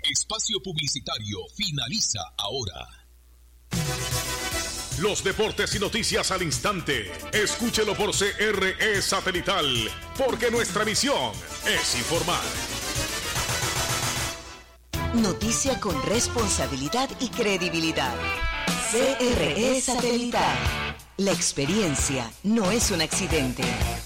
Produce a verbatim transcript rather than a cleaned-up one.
Espacio publicitario finaliza ahora. Los deportes y noticias al instante. Escúchelo por C R E Satelital, porque nuestra misión es informar. Noticia con responsabilidad y credibilidad. C R E Satelital. La experiencia no es un accidente.